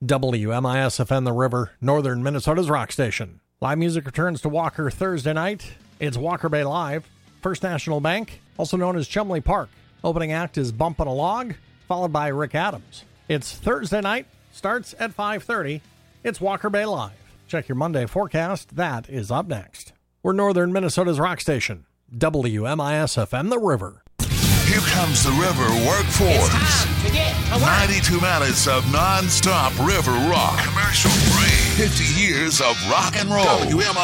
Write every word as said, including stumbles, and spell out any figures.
W M I S F M The River, northern Minnesota's rock station. Live music returns to Walker Thursday night. It's Walker Bay Live. First National Bank, also known as Chumley Park. Opening act is Bumpin' a Log, followed by Rick Adams. It's Thursday night, starts at five thirty. It's Walker Bay Live. Check your Monday forecast. That is up next. We're northern Minnesota's rock station. W M I S F M The River. Here comes the River Workforce. It's time to get to work. ninety-two minutes of non-stop river rock. Commercial free. fifty years of rock and roll. W M I